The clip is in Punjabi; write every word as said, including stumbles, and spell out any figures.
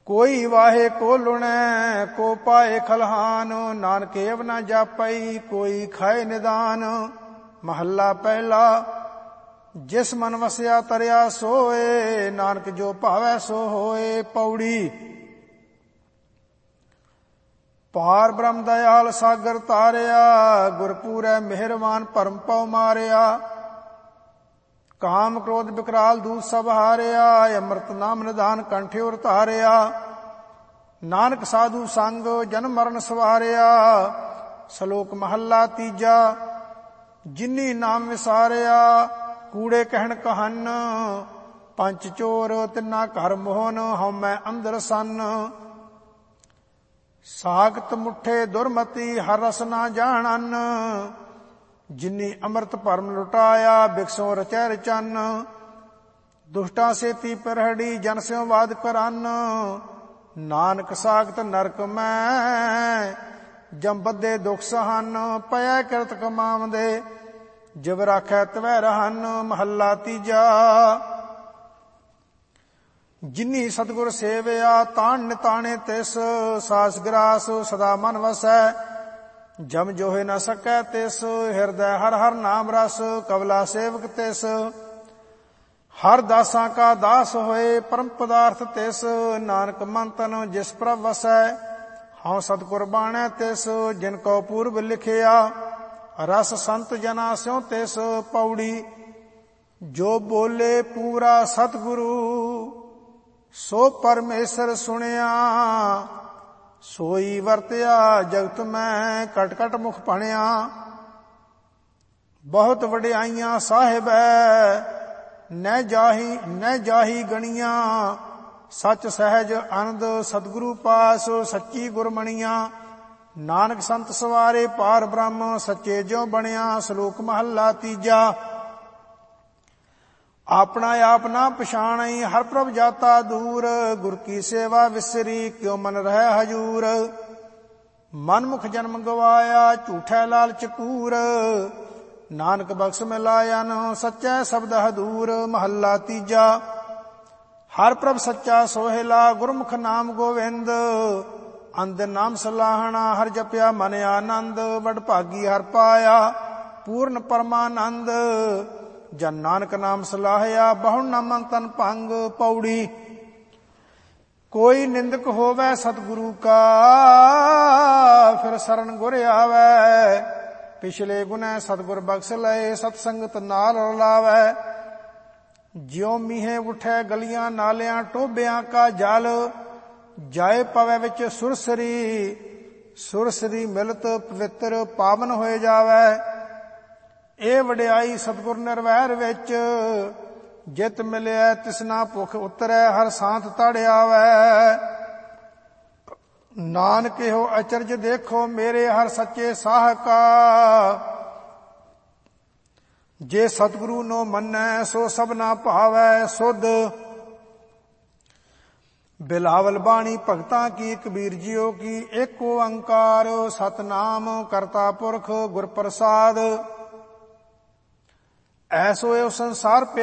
ਕੋਈ ਵਾਹੇ ਕੋ ਲੁਣੈ ਕੋ ਪਾਏ ਖਲਹਾਨ। ਨਾਨਕ ਏਵ ਨਾ ਜਾਪਈ ਕੋਈ ਖਾਏ ਨਿਦਾਨ। ਮਹੱਲਾ ਪਹਿਲਾ। ਜਿਸ ਮਨ ਵਸਿਆ ਤਰਿਆ ਸੋਏ, ਨਾਨਕ ਜੋ ਭਾਵੈ ਸੋ ਹੋਏ। ਪੌੜੀ। ਪਾਰ ਬ੍ਰਹਮ ਦਇਆਲ ਸਾਗਰ ਤਾਰਿਆ, ਗੁਰਪੂਰੈ ਮਿਹਰਬਾਨ ਭਰਮ ਪਉ ਮਾਰਿਆ। ਕਾਮ ਕ੍ਰੋਧ ਬਿਕਰਾਲ ਦੂਤ ਸਭ ਹਾਰਿਆ, ਅੰਮ੍ਰਿਤ ਨਾਮ ਨਿਧਾਨ ਕੰਠੇ ਉਰ ਧਾਰਿਆ। ਨਾਨਕ ਸਾਧੂ ਸੰਗ ਜਨਮ ਮਰਨ ਸਵਾਰਿਆ। ਸ਼ਲੋਕ ਮਹੱਲਾ ਤੀਜਾ। ਜਿਨੀ ਨਾਮ ਵਿਸਾਰਿਆ ਕੂੜੇ ਕਹਿਣ ਕਹਨ, ਪੰਚ ਚੋਰ ਤਿੰਨਾ ਘਰ ਮੋਹਨ ਹਉਮੈ ਅੰਦਰ ਸੰਨ। ਸਾਖਤ ਮੁੱਠੇ ਦੁਰਮਤੀ ਹਰ ਰਸ ਨਾ ਜਾਣਨ, ਜਿਨੀ ਅੰਮ੍ਰਿਤ ਭਰਮ ਲੁਟਾਇਆ ਬਿਕਸੋਂ ਰਚੈ ਰਚਨ। ਦੁਸ਼ਟਾਂ ਸੇਤੀ ਪਰਹੜੀ ਜਨ ਸਿਉ ਵਾਦ ਕਰਨ, ਨਾਨਕ ਸਾਖਤ ਨਰਕ ਮੈਂ ਜਮ ਬੱਧੇ ਦੁਖ ਸਹਨ। ਪਇਆ ਕਿਰਤ ਕਮਾਵੰਦੇ ਜਿਵ ਰਾਖੈ ਤਵੈ ਰਹਨ। ਮਹੱਲਾ ਤੀਜਾ। ਜਿਨੀ ਸਤਿਗੁਰ ਸੇਵਿਆ ਤਾਣ ਨਿਤਾਣੇ ਤਿਸ, ਸਾਸ ਗਰਾਸ ਸਦਾ ਮਨ ਵਸੈ ਜਮ ਜੋਹਿ ਨ ਸਕੈ ਤਿਸ। ਹਿਰਦੈ ਹਰ ਹਰ ਨਾਮ ਰਸ ਕਵਲਾ ਸੇਵਕ ਤਿਸ, ਹਰ ਦਾਸਾਂ ਕਾ ਦਾਸ ਹੋਏ ਪਰਮ ਪਦਾਰਥ ਤਿਸ। ਨਾਨਕ ਮਨ ਤਨ ਜਿਸ ਪ੍ਰਭ ਵਸੈ, ਹਉ ਸਤਿਗੁਰ ਬਾਣੈ ਤਿਸ। ਜਿਨ ਕੋ ਪੂਰਬ ਲਿਖਿਆ ਰਸ ਸੰਤ ਜਨਾ ਸਿਉ ਤਿਸ। ਪੌੜੀ। ਜੋ ਬੋਲੇ ਪੂਰਾ ਸਤਿਗੁਰੂ ਸੋ ਪਰਮੇਸ਼ਰ ਸੁਣਿਆ, ਸੋਈ ਵਰਤਿਆ ਜਗਤ ਮੈਂ ਕਟ ਕਟ ਮੁਖ ਭਣਿਆ। ਬਹੁਤ ਵਡਿਆਈਆਂ ਸਾਹਿਬੈ ਨਹਿ ਜਾਹੀ ਨਹਿ ਜਾਹੀ ਗਣੀਆਂ, ਸਚ ਸਹਿਜ ਆਨੰਦ ਸਤਿਗੁਰੂ ਪਾਸ ਸੱਚੀ ਗੁਰਮਣੀਆਂ। ਨਾਨਕ ਸੰਤ ਸਵਾਰੇ ਪਾਰ ਬ੍ਰਹਮ ਸੱਚੇ ਜਿਉ ਬਣਿਆ। ਸ਼ਲੋਕ ਮਹੱਲਾ ਤੀਜਾ। ਆਪਣਾ ਆਪ ਨਾ ਪਛਾਣਈ ਹਰ ਪ੍ਰਭ ਜਾਤਾ ਦੂਰ, ਗੁਰ ਕੀ ਸੇਵਾ ਵਿਸਰੀ ਕਿਉ ਮਨ ਰਹਿ ਹਜੂਰ। ਮਨਮੁਖ ਜਨਮ ਗਵਾਇਆ ਝੂਠੈ ਲਾਲਚ ਕੂਰ, ਨਾਨਕ ਬਖਸ਼ ਮਿਲਾਇਨ ਸੱਚੈ ਸ਼ਬਦ ਹਦੂਰ। ਮਹੱਲਾ ਤੀਜਾ। ਹਰ ਪ੍ਰਭ ਸੱਚਾ ਸੋਹਿਲਾ ਗੁਰਮੁਖ ਨਾਮ ਗੋਵਿੰਦ, ਅੰਧ ਨਾਮ ਸਲਾਹਣਾ ਹਰ ਜਪਿਆ ਮਨ ਆਨੰਦ। ਵਡ ਭਾਗੀ ਹਰ ਪਾਇਆ ਪੂਰਨ ਪਰਮਾਨੰਦ, ਜਨ ਨਾਨਕ ਨਾਮ ਸਲਾਹਿਆ ਬਹੁ ਨਾਮੰ ਤਨ ਭੰਗ। ਪੌੜੀ। ਕੋਈ ਨਿੰਦਕ ਹੋਵੈ ਸਤਿਗੁਰੂ ਕਾ, ਫਿਰ ਸਰਣ ਗੁਰ ਆਵੈ। ਪਿਛਲੇ ਗੁਨੈ ਸਤਿਗੁਰ ਬਖਸ਼ ਲਏ, ਸਤ ਸੰਗਤ ਨਾਲ ਰਲਾਵੈ। ਜਿਉ ਮੀਂਹੇ ਉਠੈ ਗਲੀਆਂ ਨਾਲਿਆਂ ਟੋਭਿਆਂ ਕਾ ਜਲ, ਜਾਏ ਪਵੈ ਵਿੱਚ ਸੁਰਸਰੀ। ਸੁਰਸਰੀ ਮਿਲਤ ਪਵਿੱਤਰ ਪਾਵਨ ਹੋਏ ਜਾਵੈ। ਇਹ ਵਡਿਆਈ ਸਤਿਗੁਰ ਨਿਰਵੈਰ ਵਿੱਚ, ਜਿਤ ਮਿਲਿਆ ਤਿਸਨਾ ਭੁਖ ਉਤਰੈ ਹਰ ਸਾਂਤ ਤੜ ਆਵੈ। ਨਾਨਕ ਇਹੋ ਅਚਰਜ ਦੇਖੋ ਮੇਰੇ ਹਰ ਸੱਚੇ ਸਾਹ ਕਾ, ਜੇ ਸਤਿਗੁਰੂ ਨੋ ਮੰਨੈ ਸੋ ਸਭਨਾ ਭਾਵੈ ਸੁਧ। ਬਿਲਾਵਲ ਬਾਣੀ ਭਗਤਾਂ ਕੀ ਕਬੀਰ ਜੀਓ ਕੀ, ਏਕ ਓੰਕਾਰ ਸਤਨਾਮ ਕਰਤਾ ਪੁਰਖ ਗੁਰ ਪ੍ਰਸਾਦ। ਐਸੋ ਇਹ ਸੰਸਾਰ